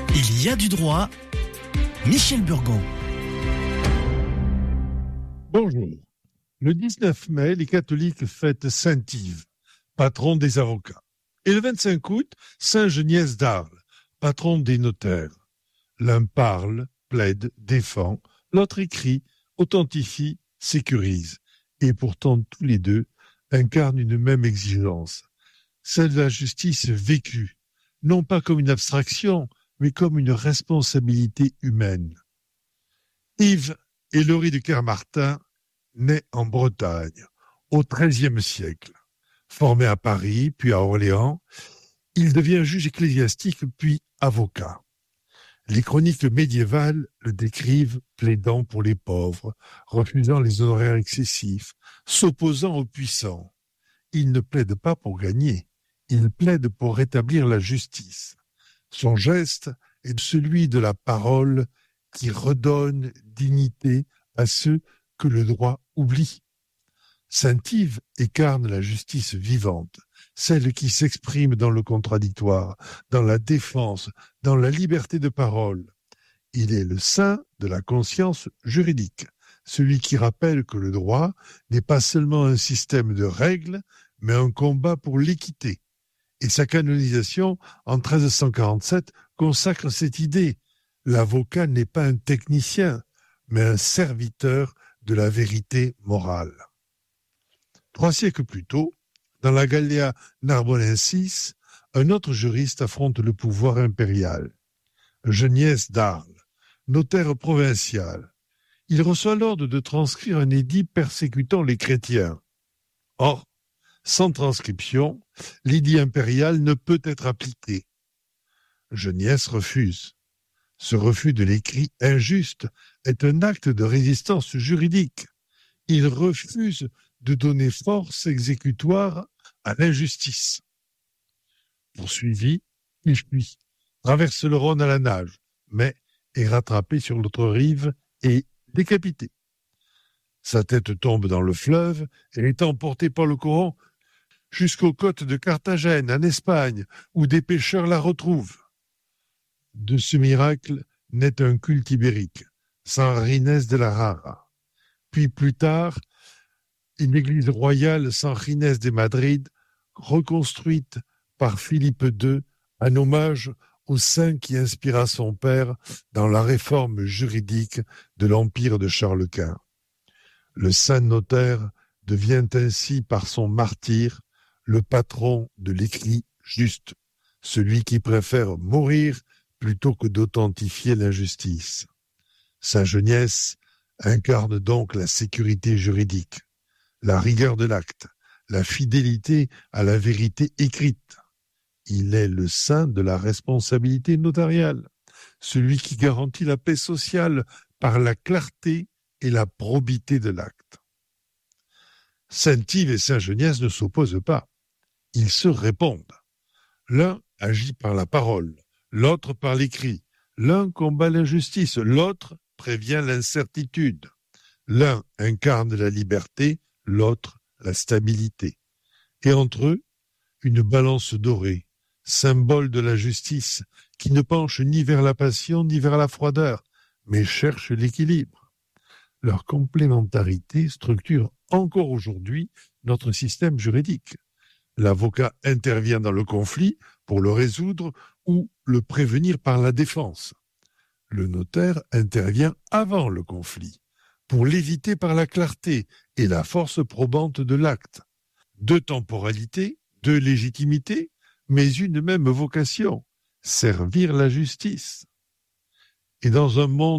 Il y a du droit. Michel Burgon. Bonjour. Le 19 mai, les catholiques fêtent Saint Yves, patron des avocats. Et le 25 août, Saint Geniès d'Arles, patron des notaires. L'un parle, plaide, défend, l'autre écrit, authentifie, sécurise. Et pourtant, tous les deux incarnent une même exigence, celle de la justice vécue, non pas comme une abstraction, mais comme une responsabilité humaine. Yves Hélory de Kermartin naît en Bretagne, au XIIIe siècle. Formé à Paris, puis à Orléans, il devient juge ecclésiastique, puis avocat. Les chroniques médiévales le décrivent plaidant pour les pauvres, refusant les honoraires excessifs, s'opposant aux puissants. Il ne plaide pas pour gagner, il plaide pour rétablir la justice. Son geste est celui de la parole qui redonne dignité à ceux que le droit oublie. Saint Yves incarne la justice vivante, celle qui s'exprime dans le contradictoire, dans la défense, dans la liberté de parole. Il est le saint de la conscience juridique, celui qui rappelle que le droit n'est pas seulement un système de règles, mais un combat pour l'équité. Et sa canonisation, en 1347, consacre cette idée. L'avocat n'est pas un technicien, mais un serviteur de la vérité morale. 3 siècles plus tôt, dans la Gallia Narbonensis, un autre juriste affronte le pouvoir impérial. Geniès d'Arles, notaire provincial. Il reçoit l'ordre de transcrire un édit persécutant les chrétiens. Or, sans transcription, l'édit impérial ne peut être appliqué. Geniès refuse. Ce refus de l'écrit injuste est un acte de résistance juridique. Il refuse de donner force exécutoire à l'injustice. Poursuivi, il fuit, traverse le Rhône à la nage, mais est rattrapé sur l'autre rive et décapité. Sa tête tombe dans le fleuve et est emportée par le courant jusqu'aux côtes de Carthagène, en Espagne, où des pêcheurs la retrouvent. De ce miracle naît un culte ibérique, San Ginés de la Rara. Puis plus tard, une église royale, San Ginés de Madrid, reconstruite par Philippe II en hommage au saint qui inspira son père dans la réforme juridique de l'empire de Charles Quint. Le saint notaire devient ainsi par son martyre le patron de l'écrit juste, celui qui préfère mourir plutôt que d'authentifier l'injustice. Saint Geniès incarne donc la sécurité juridique, la rigueur de l'acte, la fidélité à la vérité écrite. Il est le saint de la responsabilité notariale, celui qui garantit la paix sociale par la clarté et la probité de l'acte. Saint Yves et Saint Geniès ne s'opposent pas, ils se répondent. L'un agit par la parole, l'autre par l'écrit. L'un combat l'injustice, l'autre prévient l'incertitude. L'un incarne la liberté, l'autre la stabilité. Et entre eux, une balance dorée, symbole de la justice, qui ne penche ni vers la passion ni vers la froideur, mais cherche l'équilibre. Leur complémentarité structure encore aujourd'hui notre système juridique. L'avocat intervient dans le conflit pour le résoudre ou le prévenir par la défense. Le notaire intervient avant le conflit pour l'éviter par la clarté et la force probante de l'acte. 2 temporalités, 2 légitimités, mais une même vocation, servir la justice. Et dans un monde